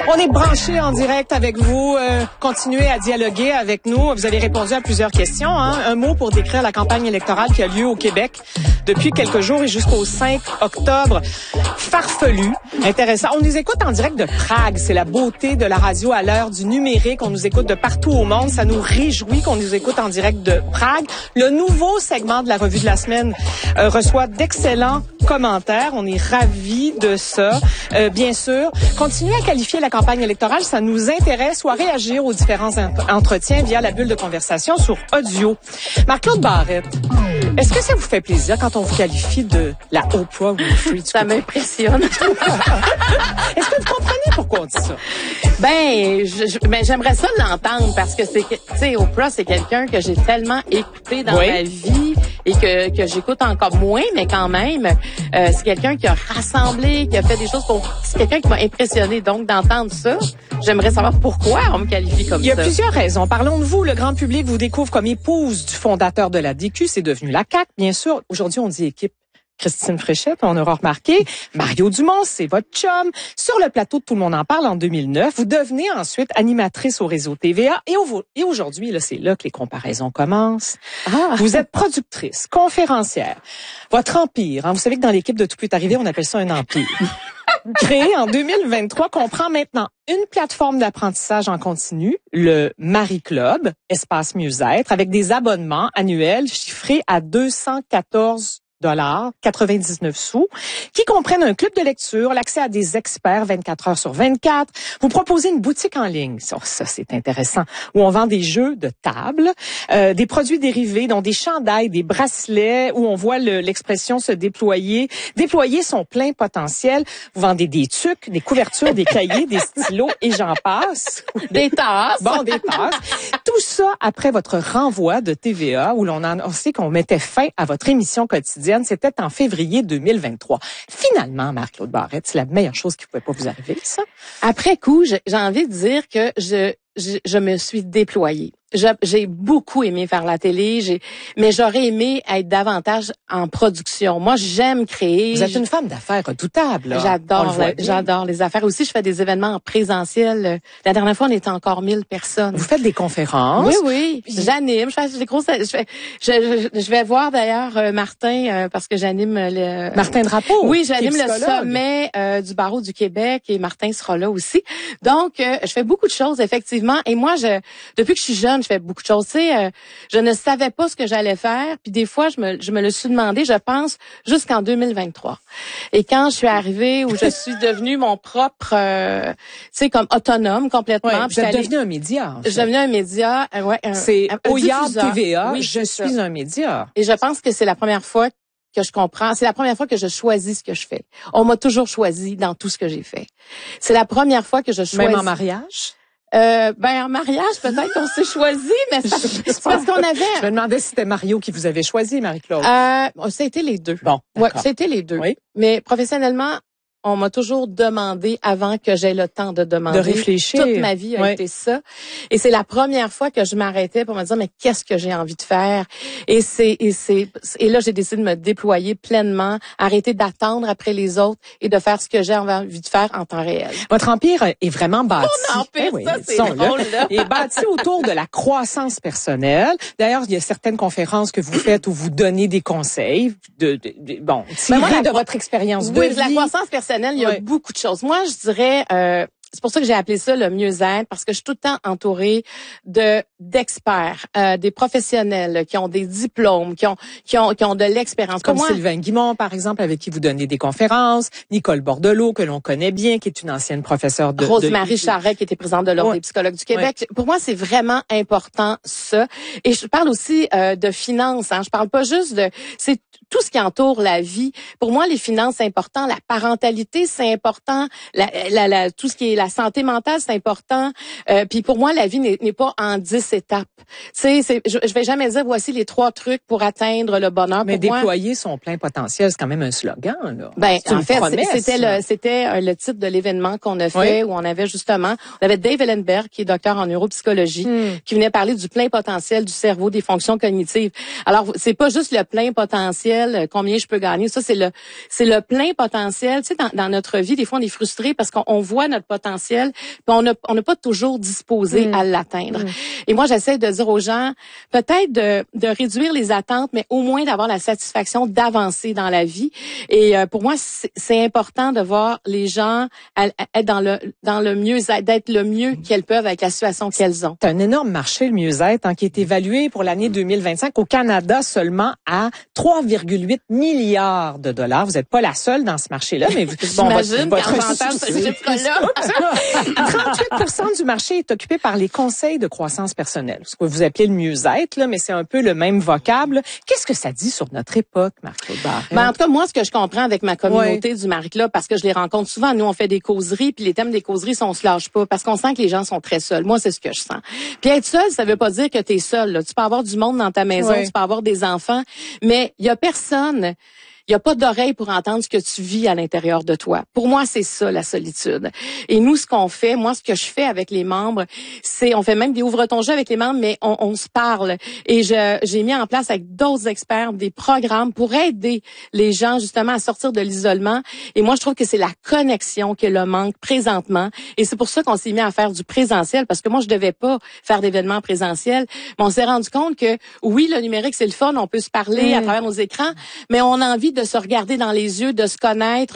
On est branchés en direct avec vous. Continuez à dialoguer avec nous. Vous avez répondu à plusieurs questions. Un mot pour décrire la campagne électorale qui a lieu au Québec depuis quelques jours et jusqu'au 5 octobre. Farfelu, intéressant. On nous écoute en direct de Prague. C'est la beauté de la radio à l'heure du numérique. On nous écoute de partout au monde. Ça nous réjouit qu'on nous écoute en direct de Prague. Le nouveau segment de la revue de la semaine reçoit d'excellents commentaires. On est ravis de ça. Bien sûr, continuez à qualifier la campagne électorale. Ça nous intéresse ou à réagir aux différents entretiens via la bulle de conversation sur audio. Marc-Claude Barrette, est-ce que ça vous fait plaisir quand on vous qualifie de la Oprah Winfrey? Ça m'impressionne. Est-ce que vous comprenez pourquoi on dit ça? Ben, j'aimerais ça l'entendre parce que c'est, tu sais, Oprah, c'est quelqu'un que j'ai tellement écouté dans ma vie et que j'écoute encore moins, mais quand même, c'est quelqu'un qui a rassemblé, qui a fait des choses c'est quelqu'un qui m'a impressionné. Donc, d'entendre ça, j'aimerais savoir pourquoi on me qualifie comme ça. Il y a plusieurs raisons. Parlons de vous. Le grand public vous découvre comme épouse du fondateur de la DQ. C'est devenu la CAQ, bien sûr. Aujourd'hui, on dit équipe. Christine Fréchette, on aura remarqué. Mario Dumont, c'est votre chum. Sur le plateau de Tout le monde en parle en 2009, vous devenez ensuite animatrice au réseau TVA. Et aujourd'hui, là, c'est là que les comparaisons commencent. Vous êtes productrice, conférencière. Votre empire, vous savez que dans l'équipe de Tout peut arriver, on appelle ça un empire. Créé en 2023, comprend maintenant une plateforme d'apprentissage en continu, le Marie Club, espace mieux-être, avec des abonnements annuels chiffrés à 214 $99 sous, qui comprennent un club de lecture, l'accès à des experts 24 heures sur 24. Vous proposez une boutique en ligne, ça c'est intéressant, où on vend des jeux de table, des produits dérivés, dont des chandails, des bracelets, où on voit l'expression se déployer son plein potentiel. Vous vendez des tucs, des couvertures, des cahiers, des stylos et j'en passe. Des tasses. Bon, des tasses. Tout ça après votre renvoi de TVA, où on sait qu'on mettait fin à votre émission quotidienne. C'était en février 2023. Finalement, Marc-Claude Barrette, c'est la meilleure chose qui pouvait pas vous arriver, ça? Après coup, j'ai envie de dire que je me suis déployée. J'ai beaucoup aimé faire la télé, mais j'aurais aimé être davantage en production. Moi, j'aime créer. Vous êtes une femme d'affaires redoutable. Là. J'adore les affaires. Aussi, je fais des événements en présentiel. La dernière fois, on était encore 1000 personnes. Vous faites des conférences? Oui. J'anime. Je vais voir d'ailleurs Martin parce que j'anime le. Martin Drapeau. Oui, j'anime le sommet du barreau du Québec et Martin sera là aussi. Donc, je fais beaucoup de choses effectivement. Et moi, depuis que je suis jeune, je fais beaucoup de choses. Tu sais, je ne savais pas ce que j'allais faire. Puis des fois, je me le suis demandé, je pense, jusqu'en 2023. Et quand je suis arrivée, où je suis devenue mon propre, tu sais, comme autonome complètement. Ouais, vous êtes devenu un média. Je suis devenue un média. C'est au Yard TVA. Oui, je suis un média. Et je pense que c'est la première fois que je comprends. C'est la première fois que je choisis ce que je fais. On m'a toujours choisi dans tout ce que j'ai fait. C'est la première fois que je choisis. Même en mariage? En mariage, peut-être qu'on s'est choisi, mais c'est parce qu'on avait... Je me demandais si c'était Mario qui vous avait choisi, Marie-Claude. Ça a été les deux. Bon, ouais, ça a été les deux. Oui. Mais professionnellement, on m'a toujours demandé avant que j'aie le temps de demander. De réfléchir. Toute ma vie a été ça. Et c'est la première fois que je m'arrêtais pour me dire, mais qu'est-ce que j'ai envie de faire? Et là, j'ai décidé de me déployer pleinement, arrêter d'attendre après les autres et de faire ce que j'ai envie de faire en temps réel. Votre empire est vraiment bâti. Mon empire, ça, c'est drôle, là. Est bâti autour de la croissance personnelle. D'ailleurs, il y a certaines conférences que vous faites où vous donnez des conseils tirés de votre expérience de vie. Oui, la croissance personnelle, il y a beaucoup de choses. Moi, je dirais, c'est pour ça que j'ai appelé ça le mieux-être, parce que je suis tout le temps entourée d'experts, des professionnels qui ont des diplômes, qui ont de l'expérience. Comme Sylvain Guimond, par exemple, avec qui vous donnez des conférences, Nicole Bordelot, que l'on connaît bien, qui est une ancienne professeure de... Rosemary Charret, qui était présidente de l'Ordre des psychologues du Québec. Ouais. Pour moi, c'est vraiment important, ça. Et je parle aussi de finances. Je parle pas juste c'est tout ce qui entoure la vie. Pour moi, les finances, c'est important. La parentalité, c'est important. Tout ce qui est la santé mentale, c'est important. Puis pour moi, la vie n'est pas en 10 étapes. Tu sais, je vais jamais dire voici les 3 trucs pour atteindre le bonheur. Mais déployer son plein potentiel, c'est quand même un slogan, là. En fait, c'était le titre de l'événement qu'on a fait où on avait Dave Ellenberg, qui est docteur en neuropsychologie, qui venait parler du plein potentiel du cerveau, des fonctions cognitives. Alors, c'est pas juste le plein potentiel, combien je peux gagner. Ça, c'est le plein potentiel. Tu sais, dans notre vie, des fois, on est frustré parce qu'on voit notre potentiel potentiel, puis on n'a pas toujours disposé à l'atteindre. Et moi, j'essaie de dire aux gens, peut-être de réduire les attentes, mais au moins d'avoir la satisfaction d'avancer dans la vie. Et pour moi, c'est important de voir les gens être dans le mieux-être, d'être le mieux qu'elles peuvent avec la situation qu'elles ont. C'est un énorme marché, le mieux-être, qui est évalué pour l'année 2025 au Canada seulement à 3,8 milliards de dollars. Vous n'êtes pas la seule dans ce marché-là, mais j'imagine quand j'entends ce chiffre-là. 38% du marché est occupé par les conseils de croissance personnelle, ce que vous appelez le mieux-être, là, mais c'est un peu le même vocable. Qu'est-ce que ça dit sur notre époque, Marc-Claude Barrette? En tout cas, moi, ce que je comprends avec ma communauté du Marie-Club, parce que je les rencontre souvent, nous, on fait des causeries, puis les thèmes des causeries, on se lâche pas, parce qu'on sent que les gens sont très seuls. Moi, c'est ce que je sens. Puis être seul, ça veut pas dire que tu es seul, là. Tu peux avoir du monde dans ta maison, tu peux avoir des enfants, mais il y a personne. Il n'y a pas d'oreille pour entendre ce que tu vis à l'intérieur de toi. Pour moi, c'est ça, la solitude. Et nous, ce qu'on fait, moi, ce que je fais avec les membres, c'est, on fait même des ouvre-ton-jeu avec les membres, mais on se parle. Et j'ai mis en place avec d'autres experts des programmes pour aider les gens, justement, à sortir de l'isolement. Et moi, je trouve que c'est la connexion qui le manque présentement. Et c'est pour ça qu'on s'est mis à faire du présentiel, parce que moi, je devais pas faire d'événements présentiels. Mais on s'est rendu compte que, oui, le numérique, c'est le fun, on peut se parler à travers nos écrans, mais on a envie de se regarder dans les yeux, de se connaître,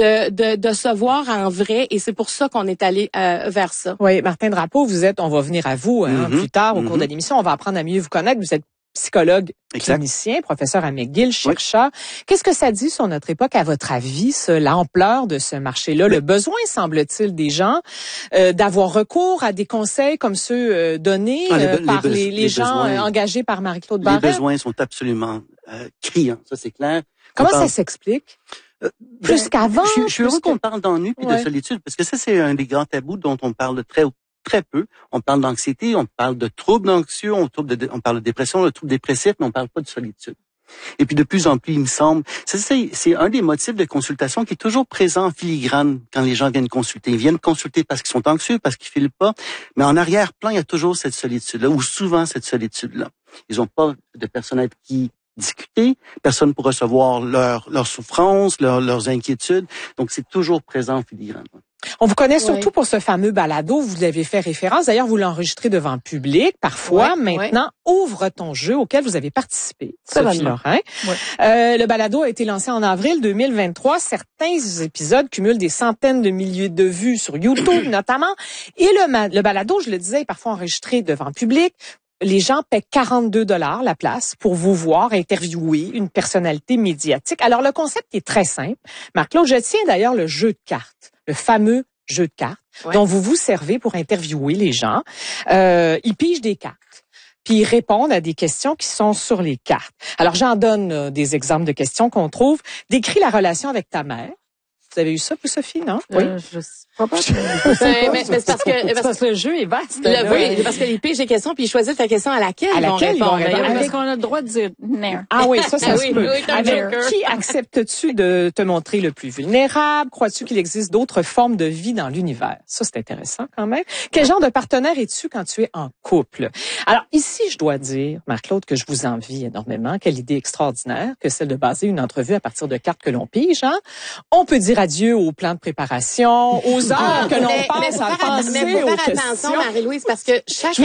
de se voir en vrai. Et c'est pour ça qu'on est allé vers ça. Oui, Martin Drapeau, on va venir à vous plus tard au cours de l'émission. On va apprendre à mieux vous connaître. Vous êtes psychologue clinicien, professeur à McGill, chercheur. Qu'est-ce que ça dit sur notre époque, à votre avis, l'ampleur de ce marché-là, le besoin, semble-t-il, des gens d'avoir recours à des conseils comme ceux donnés par les gens engagés par Marie-Claude Barrette? Les besoins sont absolument criants, ça c'est clair. Comment ça s'explique? Plus qu'avant? Je suis heureux qu'on parle d'ennui puis de solitude, parce que ça, c'est un des grands tabous dont on parle très peu. On parle d'anxiété, on parle de troubles anxieux, on parle de dépression, de troubles dépressifs, mais on parle pas de solitude. Et puis de plus en plus, il me semble, c'est un des motifs de consultation qui est toujours présent en filigrane quand les gens viennent consulter. Ils viennent consulter parce qu'ils sont anxieux, parce qu'ils filent pas, mais en arrière-plan, il y a toujours cette solitude-là, ou souvent cette solitude-là. Ils ont pas de personnes avec qui discuter, personne pour recevoir leurs souffrances, leurs inquiétudes. Donc, c'est toujours présent en filigrane. On vous connaît surtout pour ce fameux balado, vous l'avez fait référence. D'ailleurs, vous l'enregistrez devant le public, parfois. Maintenant, Ouvre ton jeu, auquel vous avez participé, Sophie Lorrain. Le balado a été lancé en avril 2023. Certains épisodes cumulent des centaines de milliers de vues sur YouTube, notamment. Et le balado, je le disais, est parfois enregistré devant le public. Les gens paient 42 $ la place pour vous voir interviewer une personnalité médiatique. Alors, le concept est très simple. Marc-Claude, je tiens d'ailleurs le jeu de cartes, le fameux jeu de cartes dont vous vous servez pour interviewer les gens. Ils pigent des cartes, puis ils répondent à des questions qui sont sur les cartes. Alors, j'en donne des exemples de questions qu'on trouve. Décris la relation avec ta mère. Vous avez eu ça, vous, Sophie, non? Oui. Je sais pas. Mais c'est parce que le jeu est vaste. Oui, parce que les piges des questions, puis ils choisissent la question à laquelle ils vont répondre. Parce qu'on a le droit de dire non. Ah oui, ça se peut. Oui, Avec qui acceptes-tu de te montrer le plus vulnérable? Crois-tu qu'il existe d'autres formes de vie dans l'univers? Ça, c'est intéressant quand même. Quel genre de partenaire es-tu quand tu es en couple? Alors, ici, je dois dire, Marc-Claude, que je vous envie énormément. Quelle idée extraordinaire que celle de baser une entrevue à partir de cartes que l'on pige, hein? On peut dire adieu au plan de préparation, aux heures que l'on passe à penser aux questions. Attention, Marie-Louise, parce que chaque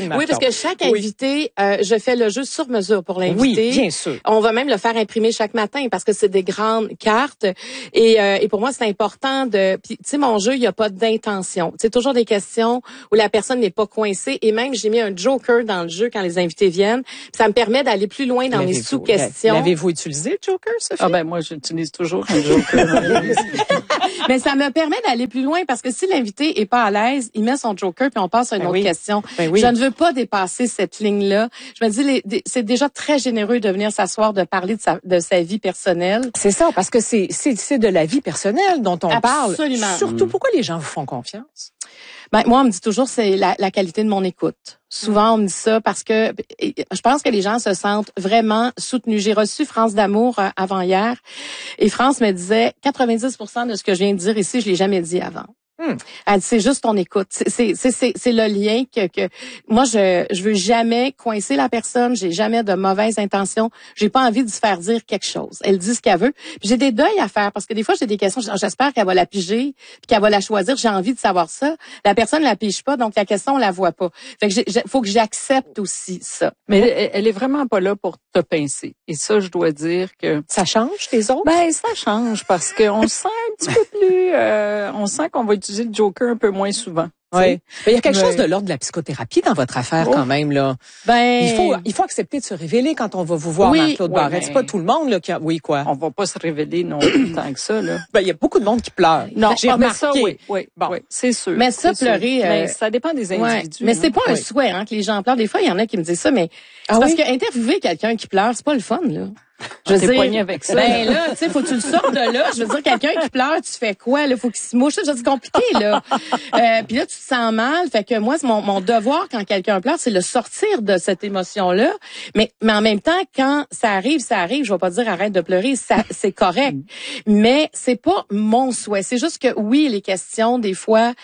invité, je fais le jeu sur mesure pour l'invité. Oui, bien sûr. On va même le faire imprimer chaque matin parce que c'est des grandes cartes. Et pour moi, c'est important de... Puis, tu sais, mon jeu, il n'y a pas d'intention. C'est toujours des questions où la personne n'est pas coincée. Et même, j'ai mis un joker dans le jeu quand les invités viennent. Puis ça me permet d'aller plus loin dans mes sous-questions. L'avez-vous utilisé, le joker, Sophie? Ah ben moi, j'utilise toujours un joker. Mais ça me permet d'aller plus loin parce que si l'invité est pas à l'aise, il met son joker puis on passe à une autre question. Je ne veux pas dépasser cette ligne-là. Je me dis, c'est déjà très généreux de venir s'asseoir, de parler de sa vie personnelle. C'est ça, parce que c'est de la vie personnelle dont on parle. Absolument. Surtout, pourquoi les gens vous font confiance? Ben, moi, on me dit toujours c'est la qualité de mon écoute. Souvent, on me dit ça parce que je pense que les gens se sentent vraiment soutenus. J'ai reçu France d'amour avant-hier et France me disait 90% de ce que je viens de dire ici, je l'ai jamais dit avant. Elle dit, c'est juste ton écoute. C'est le lien que moi, je veux jamais coincer la personne. J'ai jamais de mauvaises intentions. J'ai pas envie de se faire dire quelque chose. Elle dit ce qu'elle veut. Puis j'ai des deuils à faire parce que des fois, j'ai des questions. J'espère qu'elle va la piger puis qu'elle va la choisir. J'ai envie de savoir ça. La personne la pige pas, donc la question, on la voit pas. Fait que faut que j'accepte aussi ça. Mais elle est vraiment pas là pour te pincer. Et ça, je dois dire que... Ça change les autres? Ben, ça change parce qu'on se sent un petit peu plus... on sent qu'on va utiliser le joker un peu moins souvent. Oui. Il y a quelque chose de l'ordre de la psychothérapie dans votre affaire quand même, là. Ben, il faut accepter de se révéler quand on va vous voir, Marc-Claude Barrette. Mais... C'est pas tout le monde, là, qui a... Oui, quoi? On va pas se révéler non plus tant que ça, là. Ben, il y a beaucoup de monde qui pleure. Non, j'ai remarqué. Ça, oui, c'est sûr. Mais ça, pleurer... Mais ça dépend des individus. Mais c'est pas un souhait, que les gens pleurent. Des fois, il y en a qui me disent ça, mais c'est parce que interviewer quelqu'un qui pleure, c'est pas le fun, là. Je veux dire, avec ça. Ben là, tu sais, faut que tu le sortes de là. Je veux dire, quelqu'un qui pleure, tu fais quoi là? Faut qu'il se mouche. C'est compliqué là. Puis là, tu te sens mal. Fait que moi, c'est mon devoir quand quelqu'un pleure, c'est le sortir de cette émotion-là. Mais en même temps, quand ça arrive. Je vais pas dire arrête de pleurer. Ça, c'est correct. Mais c'est pas mon souhait. C'est juste que oui, les questions des fois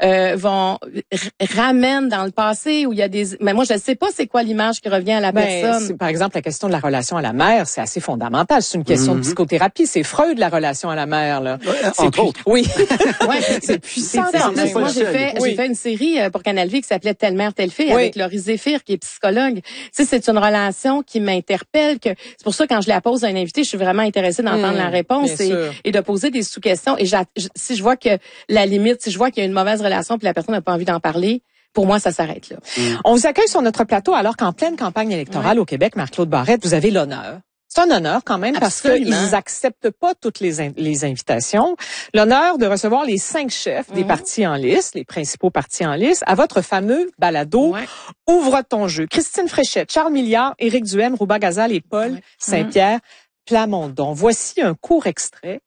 ramènent dans le passé où il y a des. Mais moi, je sais pas c'est quoi l'image qui revient à la personne. Par exemple, la question de la relation à la mère, c'est assez fondamental. C'est une question de psychothérapie. C'est Freud, la relation à la mère, là. Entre autres. Oui. C'est puissant. Moi, j'ai fait une série pour Canal Vie qui s'appelait Telle mère, telle fille avec Laurie Zéphir, qui est psychologue. Tu sais, c'est une relation qui m'interpelle. C'est pour ça, quand je la pose à un invité, je suis vraiment intéressée d'entendre la réponse et de poser des sous-questions. Et si je vois que la limite, si je vois qu'il y a une mauvaise relation puis la personne n'a pas envie d'en parler, pour moi, ça s'arrête là. On vous accueille sur notre plateau alors qu'en pleine campagne électorale au Québec, Marc-Claude Barrette, vous avez l'honneur. C'est un honneur quand même parce qu'ils n'acceptent pas toutes les invitations. L'honneur de recevoir les 5 chefs des partis en liste, les principaux partis en liste, à votre fameux balado Ouvre ton jeu. Christine Fréchette, Charles Milliard, Éric Duhaime, Rouba Gazal et Paul Saint-Pierre Plamondon. Voici un court extrait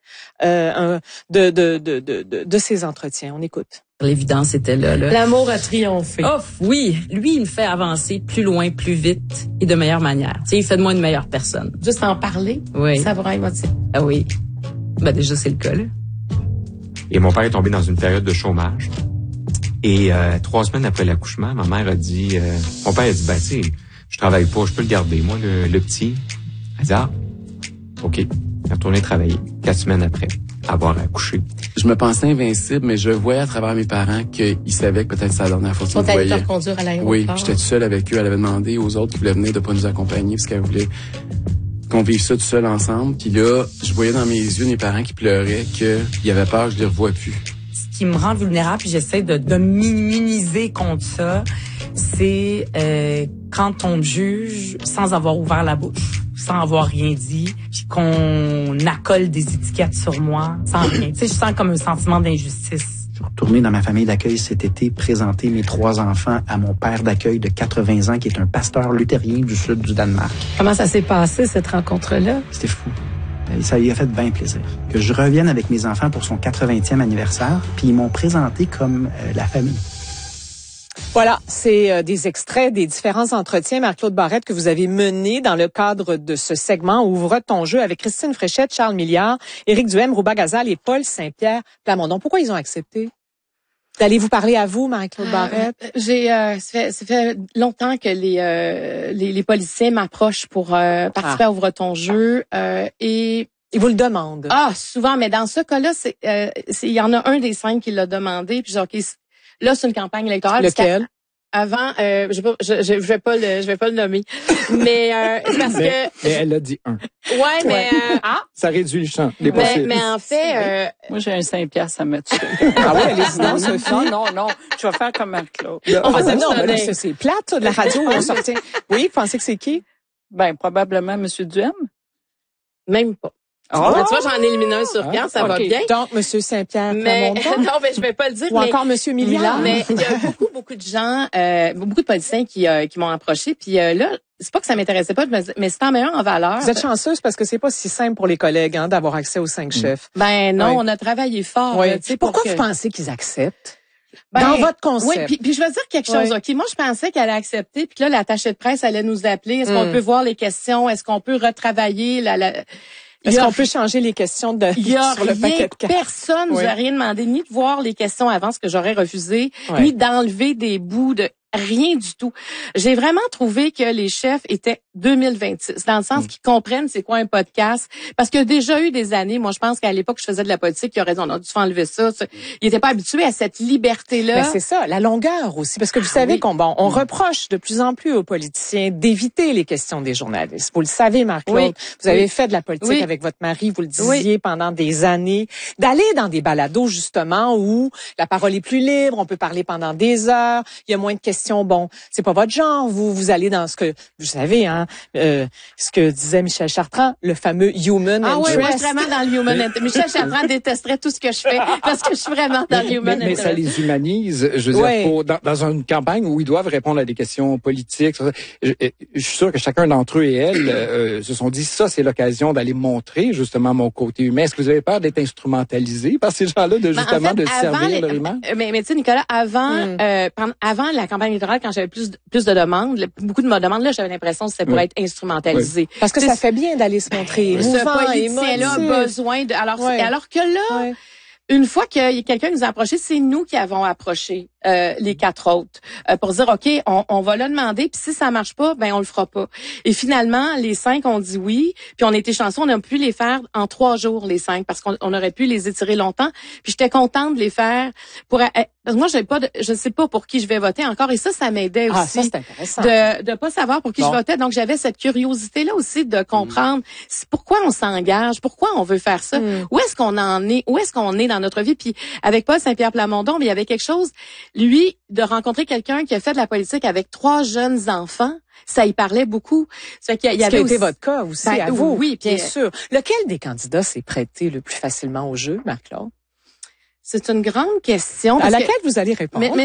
de ces entretiens. On écoute. L'évidence était là. L'amour a triomphé. Oh oui, lui, il me fait avancer plus loin, plus vite et de meilleure manière. Tu sais, il fait de moi une meilleure personne. Juste en parler, ça va émotif. Ah oui. Ben déjà, c'est le cas, là. Et mon père est tombé dans une période de chômage. Et 3 semaines après l'accouchement, ma mère a dit... mon père a dit, tu sais, je travaille pas, je peux le garder, moi, le petit. Elle a dit, OK. Il est retourné travailler 4 semaines après avoir accouché. Je me pensais invincible, mais je voyais à travers mes parents qu'ils savaient que peut-être c'est la dernière fois qu'ils me voyaient. Ils t'ont conduire à l'aéroport. Oui, j'étais tout seul avec eux. Elle avait demandé aux autres qui voulaient venir de pas nous accompagner parce qu'elle voulait qu'on vive ça tout seul ensemble. Puis là, je voyais dans mes yeux mes parents qui pleuraient qu'ils avaient peur que je les revoie plus. Ce qui me rend vulnérable, puis j'essaie de m'immuniser contre ça, c'est quand on me juge sans avoir ouvert la bouche, sans avoir rien dit, puis qu'on accole des étiquettes sur moi sans rien. Tu sais, je sens comme un sentiment d'injustice. Je suis retourné dans ma famille d'accueil cet été, présenter mes 3 enfants à mon père d'accueil de 80 ans, qui est un pasteur luthérien du sud du Danemark. Comment ça s'est passé, cette rencontre-là? C'était fou. Ça lui a fait bien plaisir. Que je revienne avec mes enfants pour son 80e anniversaire, puis ils m'ont présenté comme la famille. Voilà, c'est des extraits des différents entretiens, Marc-Claude Barrette, que vous avez menés dans le cadre de ce segment Ouvre ton jeu avec Christine Fréchette, Charles Milliard, Éric Duhaime, Rouba Gazal et Paul Saint-Pierre Plamondon. Pourquoi ils ont accepté d'aller vous parler à vous, Marc-Claude Barrette? Ça fait longtemps que les policiers m'approchent pour participer à Ouvre ton jeu et ils vous le demandent. Souvent, mais dans ce cas-là, il y en a un des 5 qui l'a demandé, puis genre là, c'est une campagne électorale. Lequel? Avant, je vais pas le nommer, mais c'est parce que. Mais elle a dit un. Ouais, mais ça réduit le champ des possibles. Mais en fait, moi j'ai un 5 piastres à mettre. Ah ouais, allez-y, Sophie. Non, je vais faire comme Marc-Claude. C'est plate ça, de la radio où on sortait. Oui, vous pensez que c'est qui? Ben probablement Monsieur Duhaime. Même pas. Tu vois, j'en élimine un sur 4, ça va bien. Donc, Monsieur Saint-Pierre Plamondon. Non, mais je vais pas le dire. Ou encore Monsieur Milliard. Mais il y a beaucoup de gens, beaucoup de politiciens qui m'ont approché. Puis là, c'est pas que ça m'intéressait pas, mais c'est en mettant en valeur. Vous êtes chanceuse parce que c'est pas si simple pour les collègues d'avoir accès aux 5 chefs. Ben non, on a travaillé fort. Pourquoi vous pensez qu'ils acceptent? Dans votre concept. Oui, puis je vais dire quelque chose. OK, moi je pensais qu'elle allait accepter, puis que là l'attaché de presse allait nous appeler. Est-ce qu'on peut voir les questions? Est-ce qu'on peut retravailler Est-ce qu'on peut changer les questions sur le paquet de cartes? Personne nous a rien demandé, ni de voir les questions avant, ce que j'aurais refusé, ni d'enlever des bouts de rien du tout. J'ai vraiment trouvé que les chefs étaient 2026, dans le sens qu'ils comprennent c'est quoi un podcast, parce qu'il y a déjà eu des années, moi je pense qu'à l'époque je faisais de la politique, il y aurait dit on a dû enlever ça. Ils n'étaient pas habitués à cette liberté-là. Mais c'est ça, la longueur aussi, parce que vous savez qu'on reproche de plus en plus aux politiciens d'éviter les questions des journalistes. Vous le savez, Marc-Claude, vous avez fait de la politique avec votre mari, vous le disiez pendant des années, d'aller dans des balados justement où la parole est plus libre, on peut parler pendant des heures, il y a moins de questions. Bon, c'est pas votre genre. Vous allez dans ce que vous savez, ce que disait Michel Chartrand, le fameux human interest. Ah oui, moi je suis vraiment dans le human interest. Michel Chartrand détesterait tout ce que je fais parce que je suis vraiment dans le human interest. Mais ça les humanise. Je veux dire, dans une campagne où ils doivent répondre à des questions politiques. Je suis sûr que chacun d'entre eux et elles se sont dit ça, c'est l'occasion d'aller montrer justement mon côté humain. Est-ce que vous avez peur d'être instrumentalisé par ces gens-là, de justement de servir leur image? Mais tu sais, Nicolas, avant la campagne électorale, quand j'avais plus de demandes, beaucoup de demandes, là, j'avais l'impression que c'était pour être instrumentalisé. Parce que ça fait bien d'aller se montrer ce politicien-là a besoin de... Alors que là, une fois que quelqu'un nous a approché, c'est nous qui avons approché les 4 autres pour dire OK, on va le demander, puis si ça marche pas, ben on le fera pas. Et finalement, les 5 ont dit oui, puis on était chanceux, on a pu les faire en 3 jours les 5 parce qu'on aurait pu les étirer longtemps. Puis j'étais contente de les faire pour parce que moi je sais pas pour qui je vais voter encore, et ça m'aidait aussi. Ça, c'est intéressant. De pas savoir pour qui je votais. Donc j'avais cette curiosité là aussi de comprendre pourquoi on s'engage, pourquoi on veut faire ça, où est-ce qu'on en est, où est-ce qu'on est dans notre vie. Puis avec Paul Saint-Pierre Plamondon, mais il y avait quelque chose, lui, de rencontrer quelqu'un qui a fait de la politique avec 3 jeunes enfants. Ça y parlait beaucoup. Ça qui avait été votre cas aussi à vous. Oui, bien sûr. Lequel des candidats s'est prêté le plus facilement au jeu, Marc-Claude? C'est une grande question. À laquelle vous allez répondre. Mais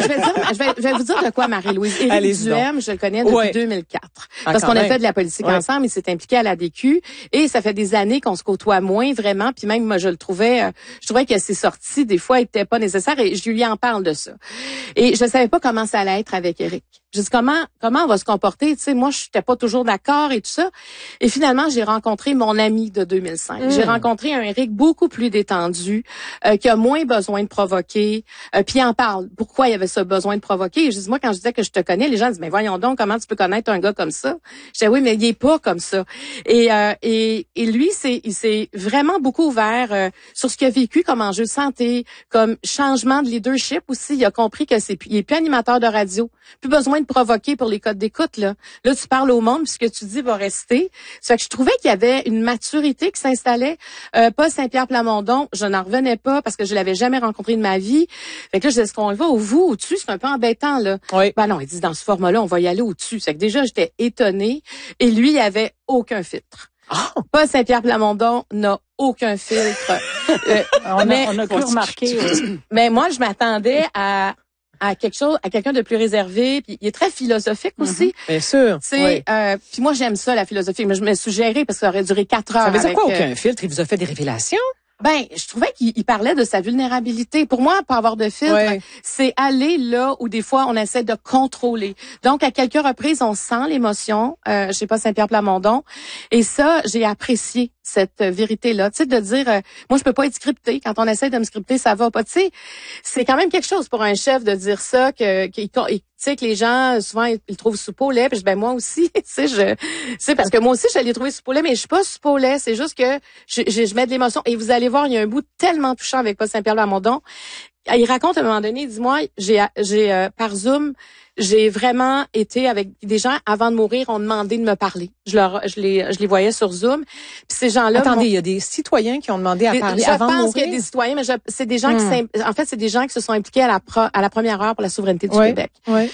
je vais vous dire de quoi, Marie-Louise. Éric Duhem, je le connais depuis 2004. Parce qu'on a fait de la politique ensemble, il s'est impliqué à la DQ, et ça fait des années qu'on se côtoie moins vraiment, puis même moi je trouvais que ses sorties des fois étaient pas nécessaires, et je lui en parle de ça. Et je savais pas comment ça allait être avec Éric. Je dis comment on va se comporter, tu sais, moi je n'étais pas toujours d'accord et tout ça. Et finalement, j'ai rencontré mon ami de 2005. J'ai rencontré un Éric beaucoup plus détendu, qui a moins besoin de provoquer, puis il en parle. Pourquoi il y avait ce besoin de provoquer? Et je dis, moi, quand je disais que je te connais, les gens disent, mais voyons donc, comment tu peux connaître un gars comme ça? Je disais, oui, mais il est pas comme ça. Et lui, il s'est vraiment beaucoup ouvert sur ce qu'il a vécu comme enjeu de santé, comme changement de leadership aussi. Il a compris que il est plus animateur de radio, plus besoin de provoquer pour les codes d'écoute, là. Là, tu parles au monde, puis ce que tu dis va rester. Ça fait que je trouvais qu'il y avait une maturité qui s'installait. Paul Saint-Pierre Plamondon, je n'en revenais pas parce que je l'avais jamais rencontré de ma vie. Fait que là, je disais, est-ce qu'on le va au-vous, au-dessus? C'est un peu embêtant, là. Oui. Ben non, il dit, dans ce format-là, on va y aller au-dessus. C'est que déjà, j'étais étonnée. Et lui, il avait aucun filtre. Paul Saint-Pierre Plamondon n'a aucun filtre. On a pu remarquer. Mais moi, je m'attendais à quelqu'un de plus réservé, puis il est très philosophique aussi. Bien sûr. Puis moi j'aime ça, la philosophie, mais je me suggérais parce que ça aurait duré 4 heures. Ça veut dire quoi, aucun filtre? Il vous a fait des révélations? Ben, je trouvais qu'il parlait de sa vulnérabilité. Pour moi, pas avoir de filtre, c'est aller là où des fois on essaie de contrôler. Donc, à quelques reprises, on sent l'émotion. Je sais pas, Saint-Pierre Plamondon. Et ça, j'ai apprécié cette vérité-là. Tu sais, de dire, moi, je peux pas être scripté. Quand on essaie de me scripter, ça va pas. Tu sais, c'est quand même quelque chose pour un chef de dire ça, tu sais, que les gens, souvent, ils trouvent soupe au lait. Puis ben moi aussi, tu sais, parce que moi aussi, je l'ai trouvé soupe au lait, mais je suis pas soupe au lait. C'est juste que je mets de l'émotion. Et vous allez voir, il y a un bout tellement touchant avec Paul Saint-Pierre Plamondon. Il raconte à un moment donné, dis-moi, j'ai par Zoom, j'ai vraiment été avec des gens avant de mourir, ont demandé de me parler. Je les voyais sur Zoom. Puis ces gens-là. Attendez, il y a des citoyens qui ont demandé à parler avant de mourir. Je pense qu'il y a des citoyens, mais c'est des gens c'est des gens qui se sont impliqués à la première heure pour la souveraineté du Québec. Oui.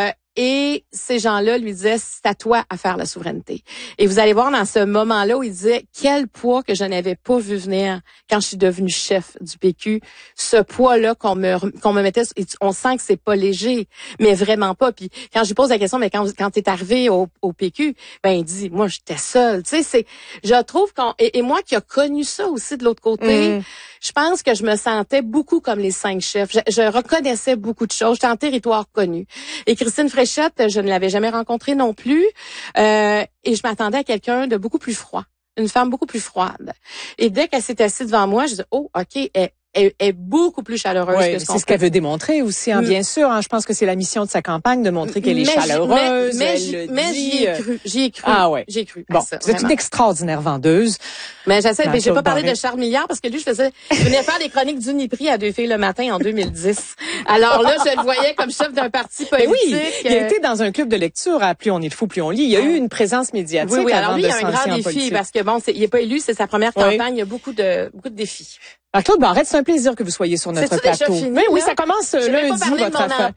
Et ces gens-là lui disaient, c'est à toi à faire la souveraineté. Et vous allez voir dans ce moment-là où il disait, quel poids que je n'avais pas vu venir quand je suis devenue chef du PQ. Ce poids-là qu'on me mettait, on sent que c'est pas léger, mais vraiment pas. Puis quand je lui pose la question, mais quand t'es arrivé au PQ, ben il dit, moi j'étais seule. Tu sais, je trouve et moi qui a connu ça aussi de l'autre côté, je pense que je me sentais beaucoup comme les 5 chefs. Je reconnaissais beaucoup de choses. J'étais en territoire connu. Et Christine Fréchette, je ne l'avais jamais rencontrée non plus. Et je m'attendais à quelqu'un de beaucoup plus froid. une femme beaucoup plus froide. Et dès qu'elle s'est assise devant moi, je dis, oh, OK, elle est beaucoup plus chaleureuse que ce qu'on c'est ce qu'elle veut démontrer aussi, hein, bien sûr. Hein, je pense que c'est la mission de sa campagne de montrer qu'elle est chaleureuse. Mais j'y ai cru. J'y ai cru. Ah ouais. J'ai cru. Bon, ça, vous êtes une extraordinaire vendeuse. Mais j'essaie. Mais j'ai pas parlé de Charles Milliard parce que lui, je venais faire des chroniques d'Uniprix à 2 filles le matin en 2010. Alors là, je le voyais comme chef d'un parti politique. Mais oui, il a été dans un club de lecture à Plus on est de fou, plus on lit. Il y a eu une présence médiatique. Oui, alors lui, il y a un grand défi politique. parce que bon, il est pas élu, c'est sa première campagne. Il y a beaucoup de défis. Claude Barrette, c'est un plaisir que vous soyez sur notre plateau. Fini, mais oui, ça commence lundi, votre affaire.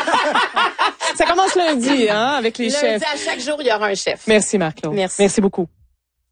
Ça commence lundi, hein, avec les chefs. Lundi, à chaque jour, il y aura un chef. Merci, Marc-Claude. Merci beaucoup.